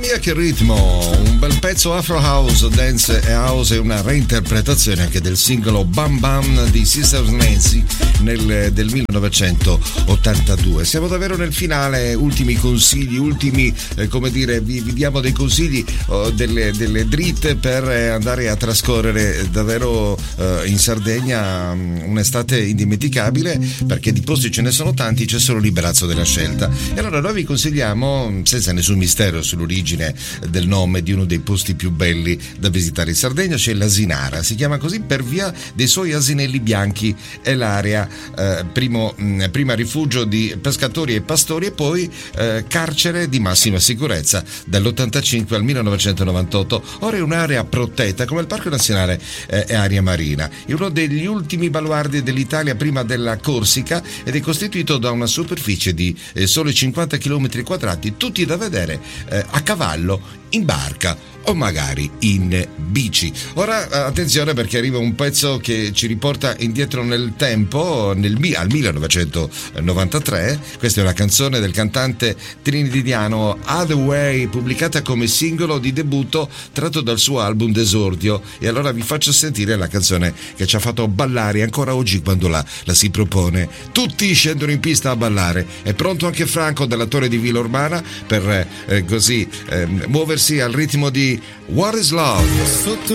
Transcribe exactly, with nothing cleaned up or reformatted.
mia che ritmo, un bel pezzo afro house, dance e house e una reinterpretazione anche del singolo Bam Bam di Sisters Nancy nel, del millenovecentottantadue. Siamo davvero nel finale, ultimi consigli, ultimi eh, come dire, vi, vi diamo dei consigli, oh, delle, delle dritte per andare a trascorrere davvero eh, in Sardegna um, un'estate indimenticabile, perché di posti ce ne sono tanti, c'è solo l'imbarazzo della scelta. E allora noi vi consigliamo, senza nessun mistero sull'origine del nome di uno dei posti più belli da visitare in Sardegna, c'è l'Asinara, si chiama così per via dei suoi asinelli bianchi, è l'area eh, primo, mh, prima rifugio di pescatori e pastori e poi eh, carcere di massima sicurezza dall'ottantacinque al millenovecentonovantotto. Ora è un'area protetta come il Parco Nazionale eh, e Area Marina, è uno degli ultimi baluardi dell'Italia prima della Corsica ed è costituito da una superficie di eh, soli cinquanta chilometri quadrati, tutti da vedere eh, a cavallo, in barca o magari in bici. Ora attenzione, perché arriva un pezzo che ci riporta indietro nel tempo, nel, al millenovecentonovantatré. Questa è una canzone del cantante trinidadiano Hathaway, pubblicata come singolo di debutto tratto dal suo album d'esordio, e allora vi faccio sentire la canzone che ci ha fatto ballare ancora oggi quando la, la si propone. Tutti scendono in pista a ballare. È pronto anche Franco dalla Torre di Villa Urbana per eh, così eh, muoversi al ritmo di What is Love? Sotto